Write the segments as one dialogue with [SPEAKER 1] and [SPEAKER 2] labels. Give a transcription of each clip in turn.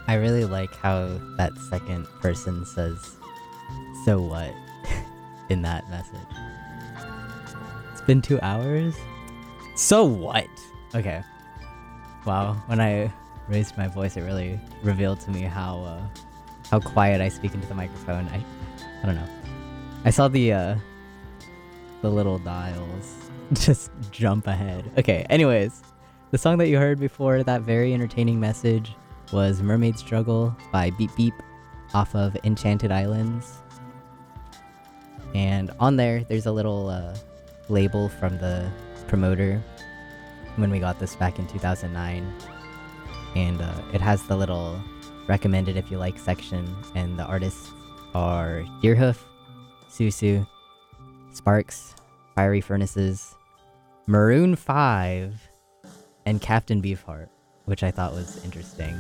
[SPEAKER 1] I really like how that second person says, "So what?" in that message. It's been 2 hours? So what? Okay. Wow, when I raised my voice, it really revealed to me how quiet I speak into the microphone. I don't know. I saw the little dials just jump ahead. Okay, anyways, the song that you heard before that very entertaining message was Mermaid Struggle by Beep Beep off of Enchanted Islands. And on there's a little label from the promoter when we got this back in 2009. And it has the little recommended if you like section, and the artists are Deerhoof, Susu, Sparks, Fiery Furnaces, Maroon 5, and Captain Beefheart, which I thought was interesting.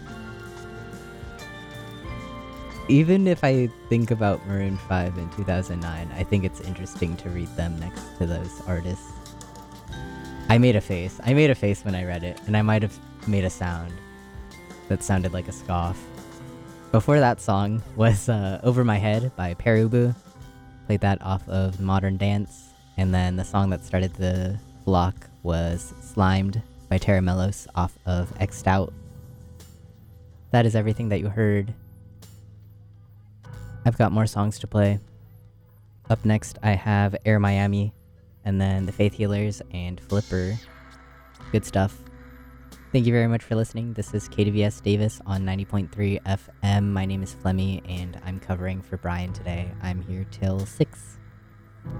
[SPEAKER 1] Even if I think about Maroon 5 in 2009, I think it's interesting to read them next to those artists. I made a face. I made a face when I read it, and I might have made a sound that sounded like a scoff. Before that song was Over My Head by Perubu. Played that off of Modern Dance. And then the song that started the block was Slimed by Terra Melos off of X'd Out. That is everything that you heard. I've got more songs to play. Up next, I have Air Miami, and then the Faith Healers and Flipper. Good stuff. Thank you very much for listening. This is KDVS Davis on 90.3 FM. My name is Flemmy, and I'm covering for Brian today. I'm here till 6.